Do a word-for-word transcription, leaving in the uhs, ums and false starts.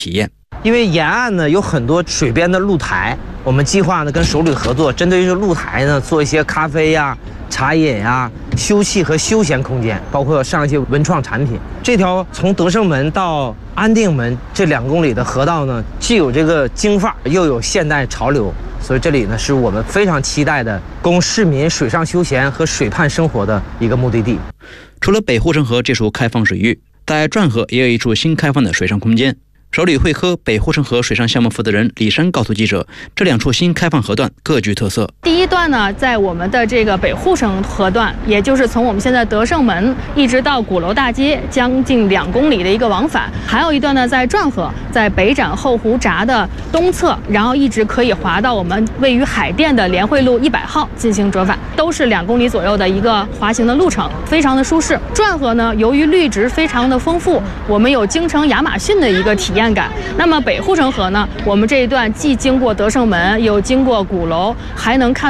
体验。 因为沿岸呢有很多水边的露台，我们计划呢跟首旅合作，针对于露台呢做一些咖啡呀、茶饮呀、休憩和休闲空间，包括上一些文创产品。这条从德胜门到安定门这两公里的河道呢，既有这个京范儿，又有现代潮流，所以这里呢是我们非常期待的供市民水上休闲和水畔生活的一个目的地。 除了北护城河这处开放水域，在转河也有一处新开放的水上空间。首旅会科北护城河水上项目负责人李山告诉记者，这两处新开放河段各具特色。 第一段呢，在我们的这个北护城河段，也就是从我们现在德胜门一直到鼓楼大街，将近两公里的一个往返；还有一段呢，在转河，在北展后湖闸的东侧，然后一直可以滑到我们位于海淀的联汇路一百号进行折返，都是两公里左右的一个滑行的路程，非常的舒适。转河呢，由于绿植非常的丰富，我们有京城亚马逊的一个体验感。那么北护城河呢，我们这一段既经过德胜门，又经过鼓楼，还能看